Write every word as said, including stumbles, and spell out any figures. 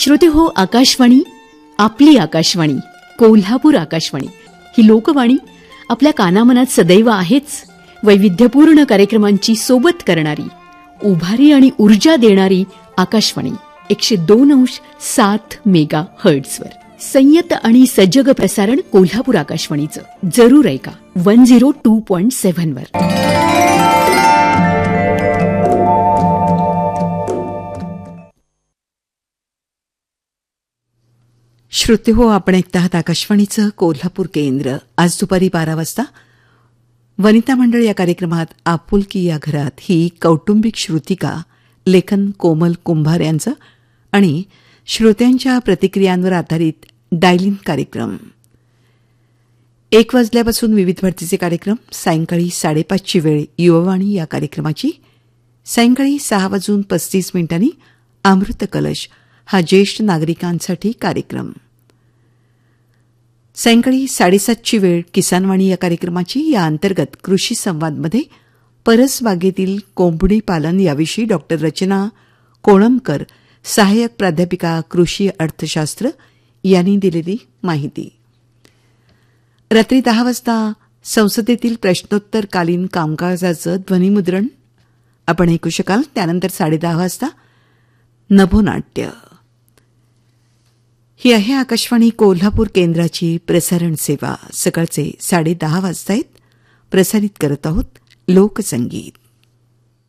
श्रोते हो, आकाशवाणी आपली आकाशवाणी, कोल्हापूर आकाशवाणी ही लोकवाणी आपल्या कानामनात सदैव आहेच. वैविध्यपूर्ण कार्यक्रमांची सोबत करणारी, उभारी आणि ऊर्जा देणारी आकाशवाणी एकशे दोन अंश सात मेगा हर्ट्झवर. संयत आणि सजग प्रसारण कोल्हापूर आकाशवाणीचं जरूर ऐका one zero two point seven वर. श्रोते हो, आपण ऐकत आहात आकाशवाणीचं कोल्हापूर केंद्र. आज दुपारी बारा वाजता वनिता मंडळ या कार्यक्रमात आपुलकी या घरात ही कौटुंबिक श्रुतिका, लेखन कोमल कुंभार यांचं आणि श्रोत्यांच्या प्रतिक्रियांवर आधारित डायलिंग कार्यक्रम. एक वाजल्यापासून विविध भरतीचे कार्यक्रम, सायंकाळी साडेपाचची वेळ युववाणी या कार्यक्रमाची, सायंकाळी सहा वाजून पस्तीस मिनिटांनी अमृत कलश हा ज्येष्ठ नागरिकांसाठी कार्यक्रम, सायंकाळी साडेसातची वेळ किसानवाणी या कार्यक्रमाची. या अंतर्गत कृषी संवादमध्ये परसबागेतील कोंबडी पालन याविषयी डॉक्टर रचना कोळंबकर, सहाय्यक प्राध्यापिका कृषी अर्थशास्त्र यांनी दिलेली माहिती. रात्री दहा वाजता संसदेतील प्रश्नोत्तरकालीन कामकाजाचं ध्वनिमुद्रण आपण ऐकू शकाल. त्यानंतर साडेदहा वाजता नभोनाट्य. ही आहे आकाशवाणी कोल्हापूर केंद्राची प्रसारण सेवा. सकाळचे साडेदहा वाजता प्रसारित करत आहोत लोकसंगीत.